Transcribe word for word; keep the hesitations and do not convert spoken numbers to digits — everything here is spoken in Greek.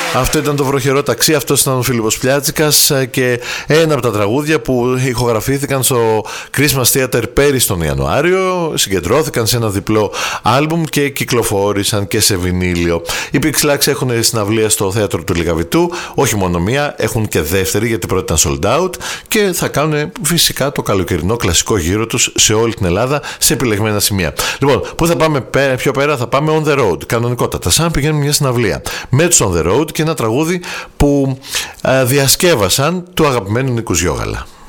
Αυτό ήταν το βροχερό ταξί, αυτό ήταν ο Φίλιππος Πλιάτσικας και ένα από τα τραγούδια που ηχογραφήθηκαν στο Christmas Theater πέρυσι τον Ιανουάριο, συγκεντρώθηκαν σε ένα διπλό άλμπουμ και κυκλοφόρησαν και σε βινίλιο. Οι Pixelax έχουν συναυλία στο θέατρο του Λικαβητού, όχι μόνο μία, έχουν και δεύτερη γιατί πρώτη ήταν sold out και θα κάνουν φυσικά το καλοκαιρινό κλασικό γύρο τους σε όλη την Ελλάδα σε επιλεγμένα σημεία. Λοιπόν, πού θα πάμε πιο πέρα? Θα πάμε on the road, κανονικότατα, σαν να πηγαίνουμε μια συναυλία. Με τους on the road και ένα τραγούδι που α, διασκεύασαν του αγαπημένου Νίκου Γιώγαλα.